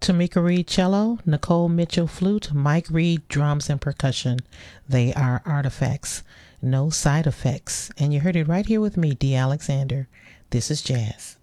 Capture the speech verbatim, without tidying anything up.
Tamika Reed cello, Nicole Mitchell flute, Mike Reed drums and percussion. They are artifacts, no side effects. And you heard it right here with me, D. Alexander. This is jazz.